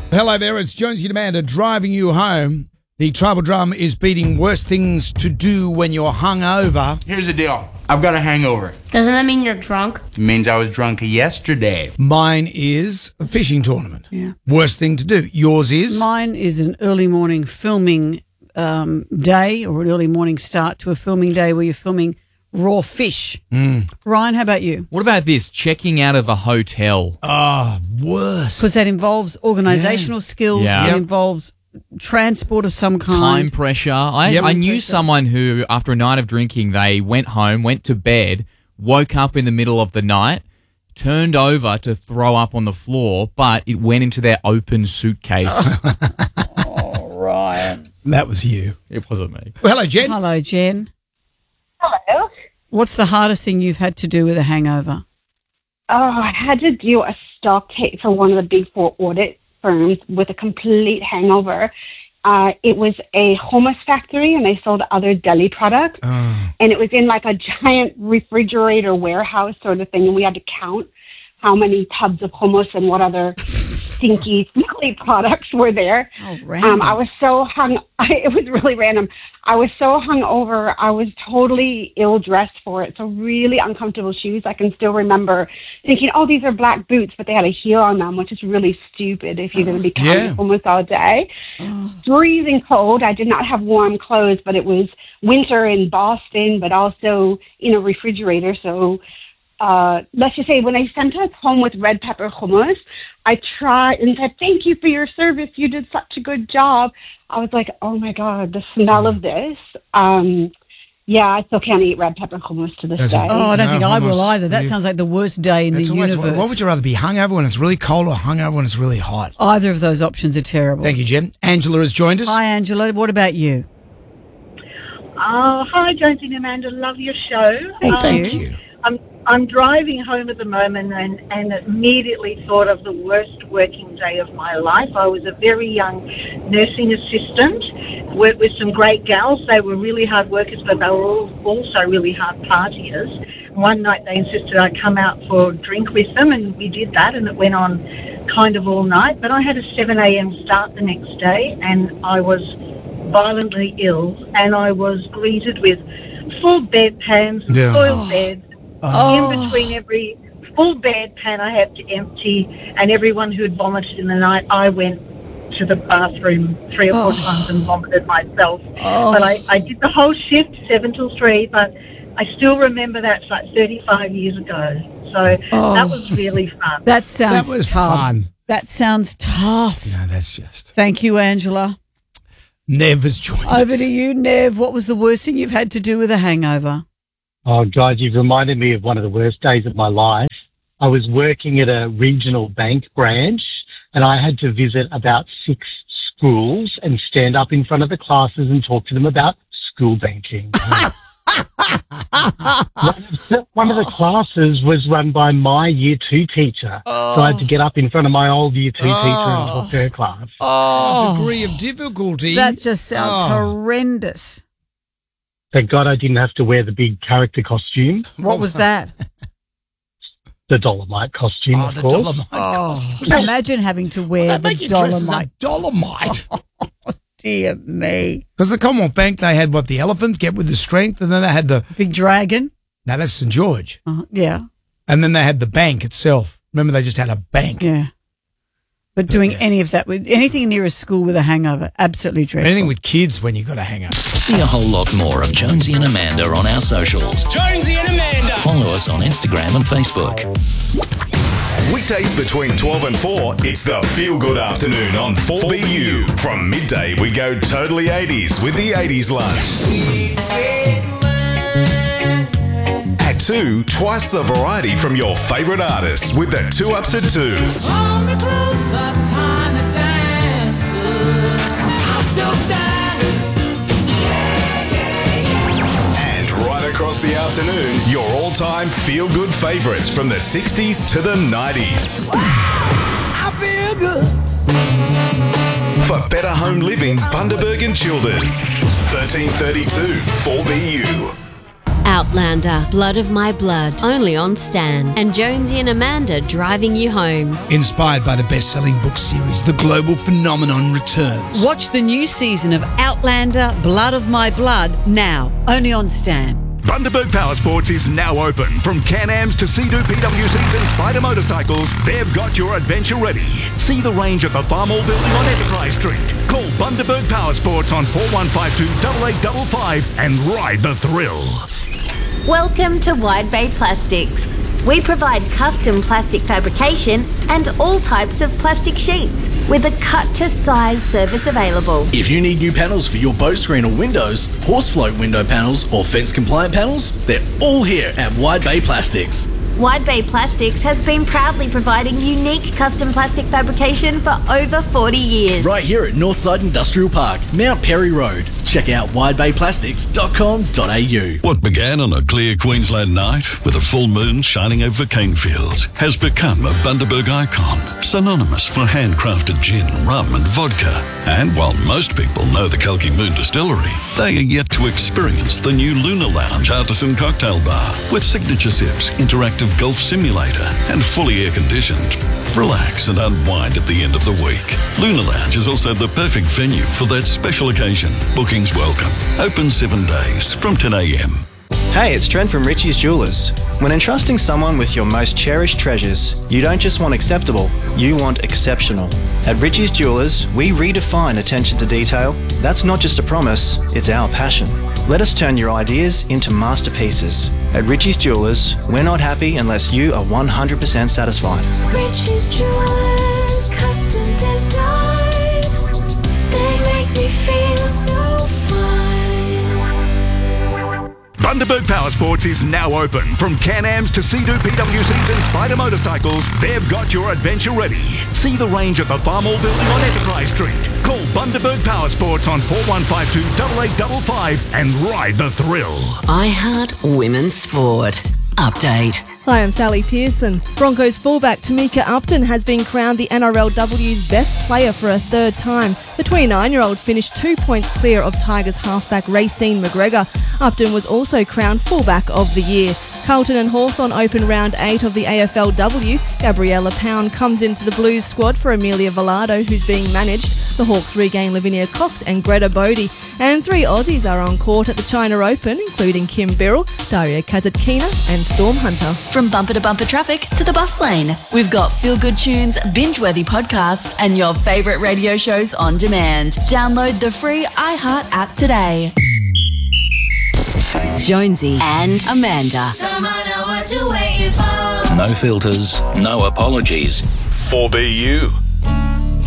Hello there, it's Jonesy and Amanda driving you home. The tribal drum is beating worst things to do when you're hungover. Here's the deal. I've got a hangover. Doesn't that mean you're drunk? It means I was drunk yesterday. Mine is a fishing tournament. Yeah. Worst thing to do. Yours is? Mine is an early morning filming day, or an early morning start to a filming day where you're filming raw fish. Ryan, how about you? What about this? Checking out of a hotel. Worst. Because that involves organisational skills. Yeah. It involves transport of some kind. Time pressure. I knew someone who, after a night of drinking, they went home, went to bed, woke up in the middle of the night, turned over to throw up on the floor, but it went into their open suitcase. Oh, Ryan. That was you. It wasn't me. Well, hello, Jen. Hello, Jen. Hello. What's the hardest thing you've had to do with a hangover? Oh, I had to do a stock take for one of the big four audit firms with a complete hangover. It was a hummus factory, and they sold other deli products. And it was in like a giant refrigerator warehouse sort of thing, and we had to count how many tubs of hummus and what other stinky, smelly products were there. Oh, random. I was so it was really random. I was so hungover. I was totally ill-dressed for it. So really uncomfortable shoes. I can still remember thinking, oh, these are black boots, but they had a heel on them, which is really stupid if you're going to be counting hummus all day. Freezing cold. I did not have warm clothes, but it was winter in Boston, but also in a refrigerator. So let's just say when they sent us home with red pepper hummus, I tried and said, thank you for your service. You did such a good job. I was like, oh, my God, the smell of this. I still can't eat red pepper hummus to this day. Oh, I don't think I will hummus. either. That sounds like the worst day in the universe. What would you rather be, hungover when it's really cold or hungover when it's really hot? Either of those options are terrible. Thank you, Jen. Angela has joined us. Hi, Angela. What about you? Oh, hi, Jonesy and Amanda. Love your show. Thank you. I'm driving home at the moment and immediately thought of the worst working day of my life. I was a very young nursing assistant, worked with some great gals. They were really hard workers, but they were also really hard partiers. One night they insisted I come out for a drink with them, and we did that, and it went on kind of all night. But I had a 7 a.m. start the next day, and I was violently ill, and I was greeted with full bedpans, soiled beds. In between every full bedpan I had to empty, and everyone who had vomited in the night, I went to the bathroom 3 or 4 times and vomited myself. But I did the whole shift, 7 till 3, but I still remember that's like 35 years ago. So that was really fun. That sounds tough. Fun. That sounds tough. No, that's just... Thank you, Angela. Nev has joined us. Over to you, Nev. What was the worst thing you've had to do with a hangover? Oh, guys, you've reminded me of one of the worst days of my life. I was working at a regional bank branch, and I had to visit about 6 schools and stand up in front of the classes and talk to them about school banking. One of the classes was run by my Year 2 teacher, so I had to get up in front of my old Year 2 teacher and talk to her class. Degree of difficulty. That just sounds horrendous. Thank God I didn't have to wear the big character costume. What was that? The Dolomite costume, of the course. Dolomite costume. Imagine having to wear They make the you dress as a Dolomite. Dolomite. Dear me. Because the Commonwealth Bank, they had the elephant, get with the strength, and then they had the... Big dragon. No, that's St. George. Yeah. And then they had the bank itself. Remember, they just had a bank. Yeah. But doing any of that, with anything near a school with a hangover, absolutely dreadful. Anything with kids when you got a hangover. See a whole lot more of Jonesy and Amanda on our socials. Jonesy and Amanda. Follow us on Instagram and Facebook. Weekdays between 12 and 4, it's the Feel Good Afternoon on 4BU. From midday, we go totally 80s with the 80s lunch. At 2, twice the variety from your favourite artists with the 2 Ups at 2. And right across the afternoon, your all-time feel-good favourites from the 60s to the 90s. I feel good. For better home living, Bundaberg and Childers. 1332 4BU. Outlander, Blood of My Blood, only on Stan. And Jonesy and Amanda driving you home. Inspired by the best-selling book series, The Global Phenomenon returns. Watch the new season of Outlander, Blood of My Blood now, only on Stan. Bundaberg Power Sports is now open. From Can-Ams to Sea-Doo PWCs and Spider motorcycles, they've got your adventure ready. See the range at the Farmall building on Enterprise Street. Call Bundaberg Power Sports on 4152 8855 and ride the thrill. Welcome to Wide Bay Plastics. We provide custom plastic fabrication and all types of plastic sheets with a cut-to-size service available. If you need new panels for your boat screen or windows, horse float window panels or fence-compliant panels, they're all here at Wide Bay Plastics. Wide Bay Plastics has been proudly providing unique custom plastic fabrication for over 40 years. Right here at Northside Industrial Park, Mount Perry Road. Check out widebayplastics.com.au. What began on a clear Queensland night with a full moon shining over cane fields has become a Bundaberg icon, synonymous for handcrafted gin, rum and vodka. And while most people know the Kalki Moon Distillery, they are yet to experience the new Lunar Lounge Artisan Cocktail Bar with signature sips, interactive golf simulator and fully air-conditioned. Relax and unwind at the end of the week. Lunar Lounge is also the perfect venue for that special occasion. Bookings welcome. Open 7 days from 10 a.m. Hey, it's Trent from Richie's Jewelers. When entrusting someone with your most cherished treasures, you don't just want acceptable, you want exceptional. At Richie's Jewelers, we redefine attention to detail. That's not just a promise, it's our passion. Let us turn your ideas into masterpieces. At Richie's Jewelers, we're not happy unless you are 100% satisfied. Richie's Jewelers, custom design. They make me feel so fine. Bundaberg Power Sports is now open. From Can-Ams to Sea-Doo PWCs and Spider motorcycles, they've got your adventure ready. See the range at the Farmall building on Enterprise Street. Call Bundaberg Power Sports on 4152 8855 and ride the thrill. iHeart Women's Sport. Update. Hi, I'm Sally Pearson. Broncos fullback Tamika Upton has been crowned the NRLW's best player for a third time. The 29-year-old finished 2 points clear of Tigers halfback Racine McGregor. Upton was also crowned fullback of the year. Carlton and Hawthorn open round 8 of the AFLW. Gabriella Pound comes into the Blues squad for Amelia Velado, who's being managed. The Hawks regain Lavinia Cox and Greta Bodie. And 3 Aussies are on court at the China Open, including Kim Birrell, Daria Kazatkina and Storm Hunter. From bumper to bumper traffic to the bus lane, we've got feel-good tunes, binge-worthy podcasts and your favourite radio shows on demand. Download the free iHeart app today. Jonesy and Amanda. Come on, now what you waiting for? No filters, no apologies. 4BU.